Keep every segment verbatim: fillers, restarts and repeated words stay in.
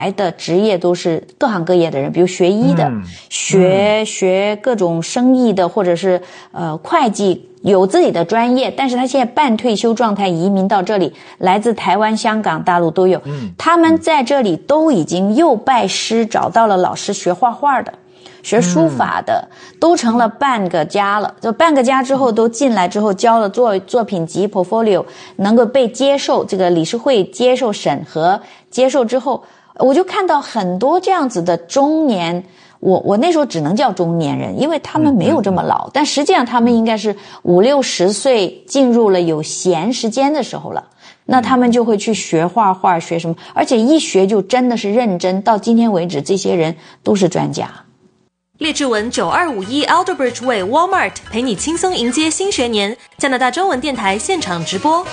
的职业都是各行各业的人，比如学医的、嗯、学、嗯、学各种生意的，或者是呃会计，有自己的专业，但是他现在半退休状态移民到这里，来自台湾、香港、大陆都有。嗯，他们在这里都已经又拜师找到了老师，学画画的，学书法的，嗯、都成了半个家了。就半个家之后都进来之后交了作作品集 portfolio， 能够被接受，这个理事会接受审核，接受之后，我就看到很多这样子的中年。我我那时候只能叫中年人，因为他们没有这么老，嗯、但实际上他们应该是五六十岁进入了有闲时间的时候了。那他们就会去学画画，学什么，而且一学就真的是认真。到今天为止，这些人都是专家。 列治文九二五一 Alderbridge Way Walmart 陪你轻松迎接新学年，加拿大中文电台现场直播。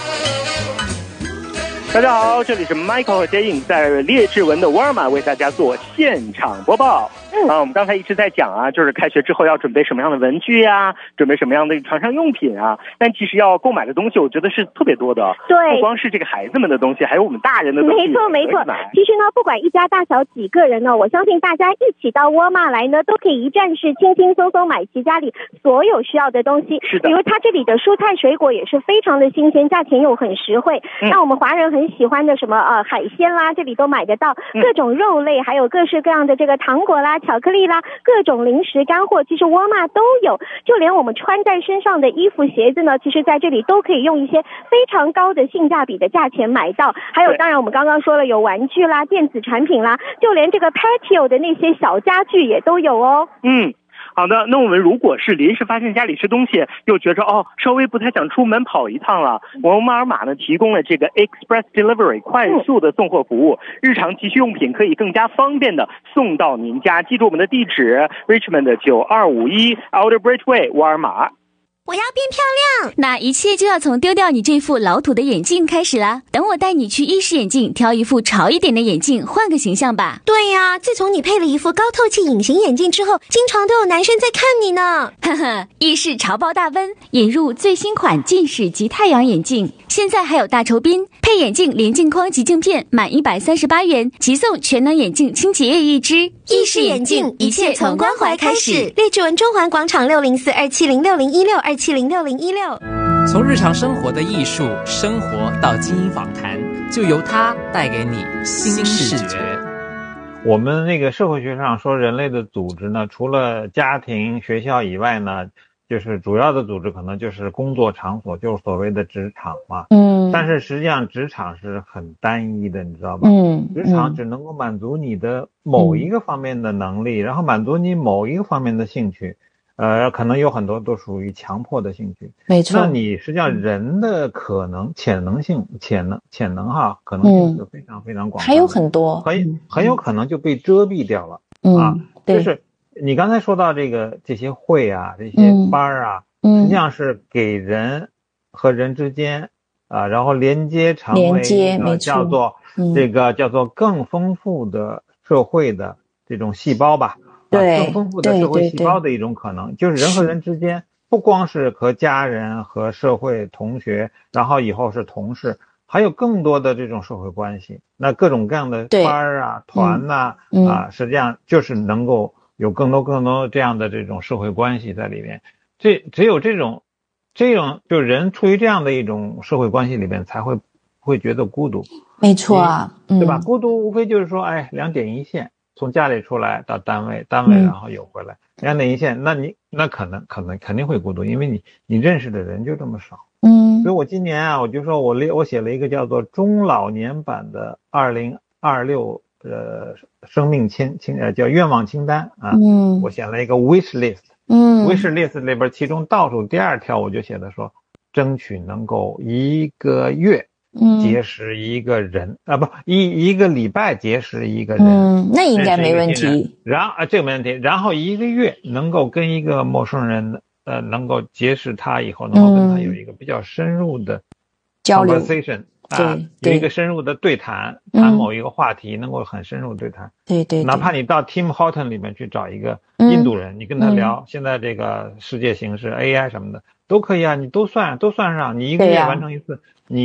大家好，这里是 Michael 和杰影在列治文的沃尔玛为大家做现场播报。嗯，啊，我们刚才一直在讲啊，就是开学之后要准备什么样的文具呀、啊，准备什么样的床上用品啊。但其实要购买的东西，我觉得是特别多的。 对， 不光是这个孩子们的东西，还有我们大人的东西。 没错没错。其实呢，不管一家大小几个人呢，我相信大家一起到沃尔玛来呢，都可以一站式轻轻松松买齐家里所有需要的东西。 是的。 比如它这里的蔬菜水果也是非常的新鲜，价钱又很实惠。嗯、那我们华人很喜欢的什么呃海鲜啦，这里都买得到，各种肉类，还有各式各样的这个糖果啦、巧克力啦。各种零食干货，其实沃尔玛都有，就连我们穿在身上的衣服鞋子呢，其实在这里都可以用一些非常高的性价比的价钱买到。还有当然我们刚刚说了有玩具啦、电子产品啦，就连这个 patio 的那些小家具也都有哦。 嗯，好的，那我们如果是临时发现家里吃东西，又觉着哦稍微不太想出门跑一趟了，我们沃尔玛呢提供了这个 Express Delivery 快速的送货服务，日常急需用品可以更加方便的送到您家。记住我们的地址 Richmond 九二五一 Alderbridge Way 沃尔玛。 我要变漂亮，那一切就要从丢掉你这副老土的眼镜开始啦。等我带你去伊视眼镜，挑一副潮一点的眼镜，换个形象吧。 对呀、啊，自从你配了一副高透气隐形眼镜之后，经常都有男生在看你呢。 呵呵，伊视潮爆大温，引入最新款近视及太阳眼镜，现在还有大酬宾，配眼镜连镜框及镜片，满一百三十八元，即送全能眼镜清洁液一支。 伊视眼镜，一切从关怀开始。列治文中环广场六零四二七零六零一六二七零六零一六。 从日常生活的艺术生活到精英访谈，就由它带给你新视觉。 我们那个社会学上说，人类的组织呢，除了家庭、学校以外呢，就是主要的组织可能就是工作场所，就是所谓的职场嘛。嗯。但是实际上职场是很单一的，你知道吧？嗯。职场只能够满足你的某一个方面的能力，嗯、然后满足你某一个方面的兴趣。呃，可能有很多都属于强迫的兴趣。 没错。 那你实际上人的可能、潜能性、潜能、潜能哈，可能性是非常非常广泛的、嗯。 还有很多。 很很有可能就被遮蔽掉了。嗯。啊，对。就是你刚才说到这个这些会啊，这些班啊，嗯，实际上是给人和人之间啊，然后连接成为一个叫做这个叫做更丰富的社会的这种细胞吧。 对， 更丰富的社会细胞的一种可能，就是人和人之间不光是和家人和社会同学，然后以后是同事，还有更多的这种社会关系。那各种各样的班啊、团呐 啊, 嗯、啊，实际上就是能够有更多更多这样的这种社会关系在里面。这只有这种这种就人处于这样的一种社会关系里面，才会会觉得孤独。 没错啊， 对吧？嗯、孤独无非就是说，哎，两点一线。从家里出来到单位，单位然后又回来，两点一线，那你那可能可能肯定会孤独，因为你你认识的人就这么少。嗯，所以我今年啊，我就说我列我写了一个叫做中老年版的二零二六呃生命清清呃叫愿望清单啊。嗯，我写了一个 wish list。嗯 ，wish list 里边其中倒数第二条我就写的说，争取能够一个月。嗯，结识一个人啊，不一一个礼拜结识一个人， 嗯，那应该没问题。 然后啊，这个没问题。然后一个月能够跟一个陌生人，呃，能够结识他以后，能够跟他有一个比较深入的交流 conversation 啊，有一个深入的对谈，谈某一个话题，能够很深入对谈。 对对。 哪怕你到 Tim Horton 里面去找一个印度人，你跟他聊现在这个世界形势 A I 什么的都可以啊，你都算都算上，你一个月完成一次，你。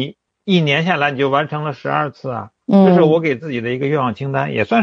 一年下来你就完成了十二次啊，这是我给自己的一个愿望清单，也算